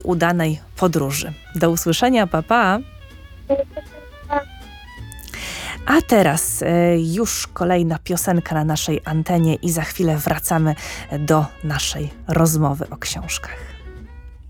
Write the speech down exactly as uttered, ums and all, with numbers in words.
udanej podróży. Do usłyszenia, pa, pa. A teraz e, już kolejna piosenka na naszej antenie i za chwilę wracamy do naszej rozmowy o książkach.